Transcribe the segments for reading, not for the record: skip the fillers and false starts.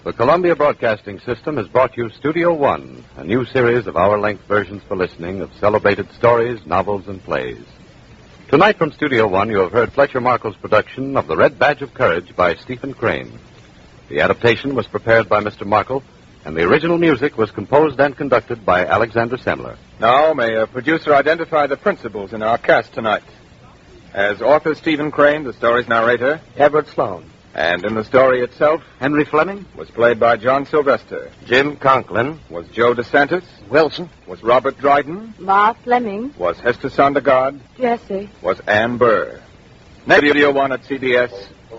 The Columbia Broadcasting System has brought you Studio One, a new series of hour-length versions for listening of celebrated stories, novels, and plays. Tonight from Studio One, you have heard Fletcher Markle's production of The Red Badge of Courage by Stephen Crane. The adaptation was prepared by Mr. Markle, and the original music was composed and conducted by Alexander Semler. Now, may a producer identify the principals in our cast tonight? As author Stephen Crane, the story's narrator, Edward Sloan. And in the story itself, Henry Fleming. Was played by John Sylvester. Jim Conklin. Was Joe DeSantis. Wilson. Was Robert Dryden. Ma Fleming. Was Hester Sondergaard. Jesse. Was Ann Burr. Next, Studio One at CBS.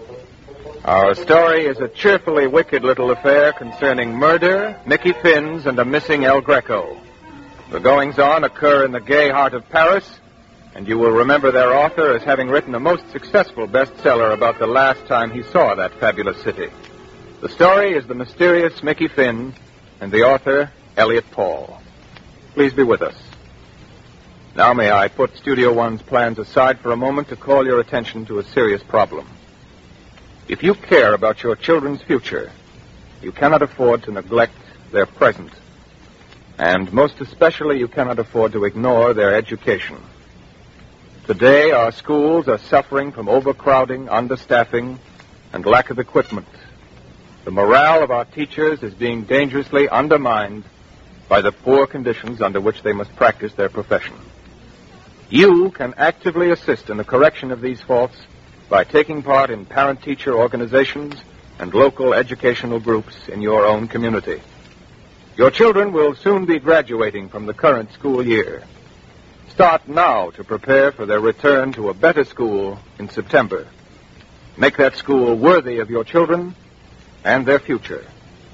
Our story is a cheerfully wicked little affair concerning murder, Mickey Finns, and a missing El Greco. The goings-on occur in the gay heart of Paris, and you will remember their author as having written a most successful bestseller about the last time he saw that fabulous city. The story is The Mysterious Mickey Finn, and the author, Elliot Paul. Please be with us. Now may I put Studio One's plans aside for a moment to call your attention to a serious problem. If you care about your children's future, you cannot afford to neglect their present. And most especially, you cannot afford to ignore their education. Today, our schools are suffering from overcrowding, understaffing, and lack of equipment. The morale of our teachers is being dangerously undermined by the poor conditions under which they must practice their profession. You can actively assist in the correction of these faults by taking part in parent-teacher organizations and local educational groups in your own community. Your children will soon be graduating from the current school year. Start now to prepare for their return to a better school in September. Make that school worthy of your children and their future.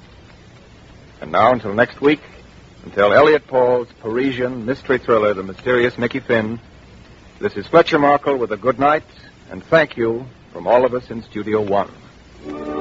And now, until next week, until Elliot Paul's Parisian mystery thriller, The Mysterious Mickey Finn, this is Fletcher Markle with a good night and thank you from all of us in Studio One.